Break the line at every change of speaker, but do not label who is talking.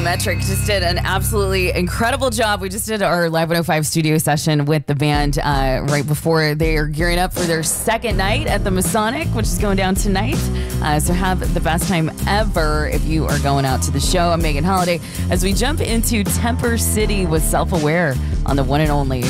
Metric just did an absolutely incredible job. We just did our Live 105 studio session with the band right before they are gearing up for their second night at the Masonic, which is going down tonight. So have the best time ever if you are going out to the show. I'm Megan Holiday as we jump into Temper City with Self-Aware on the one and only